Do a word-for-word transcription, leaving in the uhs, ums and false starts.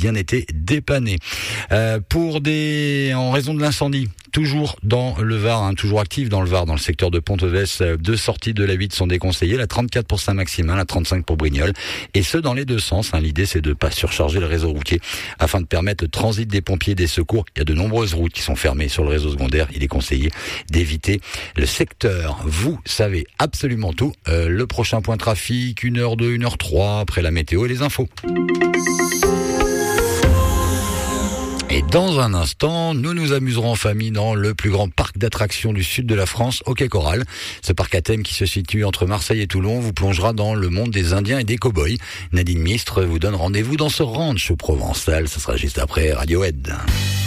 bien été dépanné. Euh, pour des, en raison de l'incendie, toujours dans le Var, hein, toujours actif dans le Var, dans le secteur de Pontoves, deux sorties de la huit sont déconseillées, la trente-quatre pour Saint-Maximin, la trente-cinq pour Brignoles, et ce dans les deux sens. Hein. L'idée c'est de pas surcharger le réseau routier afin de permettre le transit des pompiers et des secours. Il y a de nombreuses routes qui sont fermées sur le réseau secondaire. Il est conseillé d'éviter le secteur. Vous savez absolument tout. Euh, le prochain point trafic, une heure deux, une heure trois, après la météo et les infos. Et dans un instant, nous nous amuserons en famille dans le plus grand parc d'attractions du sud de la France, au Quai Coral. Ce parc à thème qui se situe entre Marseille et Toulon vous plongera dans le monde des Indiens et des cow-boys. Nadine Mistre vous donne rendez-vous dans ce ranch provençal. Ce sera juste après Radiohead.